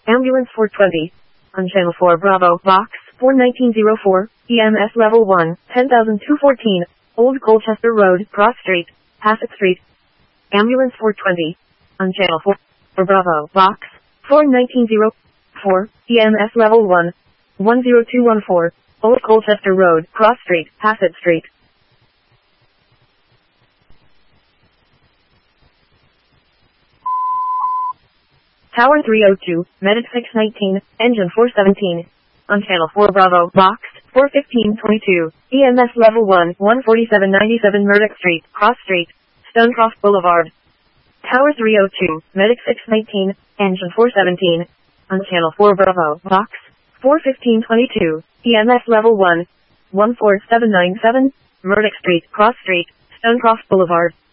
Ambulance 420. On Channel 4 Bravo, Box 41904, EMS Level 1, 10,214, Old Colchester Road, Cross Street, Hassett Street. Ambulance 420. On Channel 4 Bravo, Box 41904, EMS Level 1, 10214, Old Colchester Road, Cross Street, Hassett Street. Tower 302, Medic 619, Engine 417. On Channel 4 Bravo, Box 41522, EMS Level 1, 14797 Murdoch Street, Cross Street, Stonecroft Boulevard. Tower 302, Medic 619, Engine 417. On Channel 4 Bravo, Box 41522, EMS Level 1, 14797, Murdoch Street, Cross Street, Stonecroft Boulevard.